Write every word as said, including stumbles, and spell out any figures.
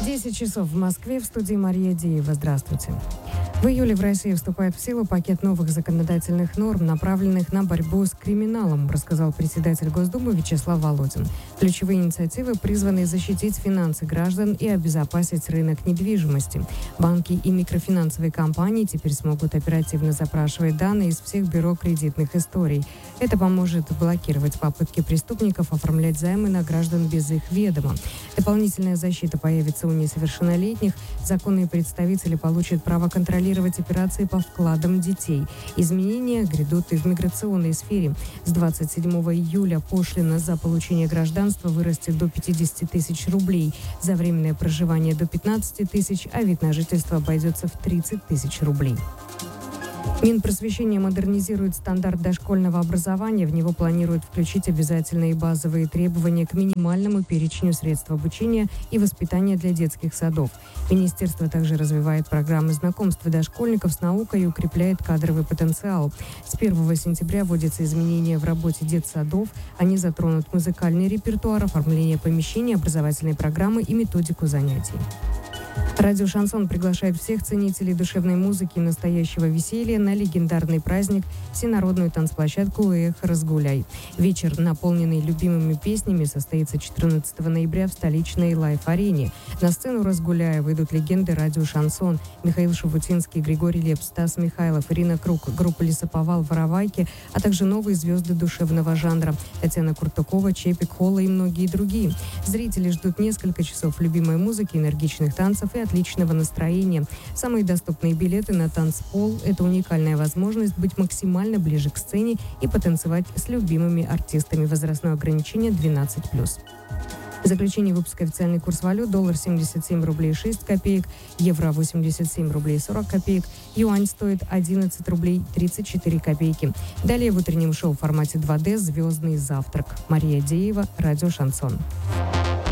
десять часов в Москве, в студии Мария Деева. Здравствуйте. В июле в России вступает в силу пакет новых законодательных норм, направленных на борьбу с криминалом, рассказал председатель Госдумы Вячеслав Володин. Ключевые инициативы призваны защитить финансы граждан и обезопасить рынок недвижимости. Банки и микрофинансовые компании теперь смогут оперативно запрашивать данные из всех бюро кредитных историй. Это поможет блокировать попытки преступников оформлять займы на граждан без их ведома. Дополнительная защита появится у несовершеннолетних. Законные представители получат право контролировать операции по вкладам детей. Изменения грядут и в миграционной сфере. С двадцать седьмого июля пошлина за получение гражданства вырастет до пятьдесят тысяч рублей, за временное проживание до пятнадцать тысяч, а вид на жительство обойдется в тридцать тысяч рублей. Минпросвещение модернизирует стандарт дошкольного образования. В него планируют включить обязательные базовые требования к минимальному перечню средств обучения и воспитания для детских садов. Министерство также развивает программы знакомства дошкольников с наукой и укрепляет кадровый потенциал. С первого сентября вводятся изменения в работе детсадов. Они затронут музыкальный репертуар, оформление помещений, образовательные программы и методику занятий. Радио «Шансон» приглашает всех ценителей душевной музыки и настоящего веселья на легендарный праздник всенародную танцплощадку «Эх, разгуляй». Вечер, наполненный любимыми песнями, состоится четырнадцатого ноября в столичной лайф-арене. На сцену «Разгуляя» выйдут легенды радио «Шансон» Михаил Шуфутинский, Григорий Лепс, Стас Михайлов, Ирина Круг, группа «Лесоповал», «Воровайки», а также новые звезды душевного жанра Татьяна Куртукова, Чепик, Холла и многие другие. Зрители ждут несколько часов любимой музыки, энергичных танцев и отличного настроения. Самые доступные билеты на танцпол – это уникальная возможность быть максимально ближе к сцене и потанцевать с любимыми артистами. Возрастное ограничение двенадцать плюс. В заключение выпуска официальный курс валют: доллар семьдесят семь рублей шесть копеек, евро восемьдесят семь рублей сорок копеек, юань стоит одиннадцать рублей тридцать четыре копейки. Далее в утреннем шоу в формате два дэ «Звездный завтрак». Мария Деева, радио «Шансон».